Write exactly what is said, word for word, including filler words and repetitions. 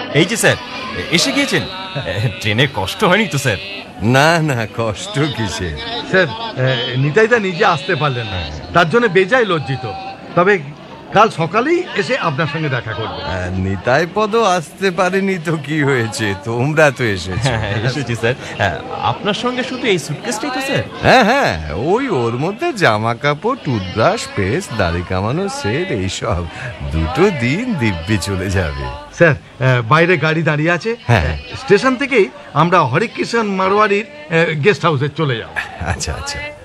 এই যে স্যার এসে গিয়েছেন। ট্রেনে কষ্ট হয়নি তো স্যার? না না, কষ্ট কিসে। স্যার, নিতাইদা নিজে আসতে পারলেন না, তার জন্য বেজায় লজ্জিত। তবে কাল সকালেই এসে আপনার সঙ্গে দেখা করবে। নিতাই পদ আসতে পারেনি তো কি হয়েছে, তোমরা তো এসেছো। হ্যাঁ এসেছি স্যার। আপনার সঙ্গে শুধু এই সুটকেসটাই তো স্যার? হ্যাঁ হ্যাঁ, ওই ওর মধ্যে জামা কাপড়, টুথব্রাশ, পেস্ট, দাড়ি কামানো সেট, এইসব। দুটো দিন দিব্যি চলে যাবে। স্যার, বাইরে গাড়ি দাঁড়িয়ে আছে, হ্যাঁ। স্টেশন থেকেই আমরা হরে কৃষ্ণ মারোয়ারির গেস্ট হাউসে চলে যাব। আচ্ছা আচ্ছা।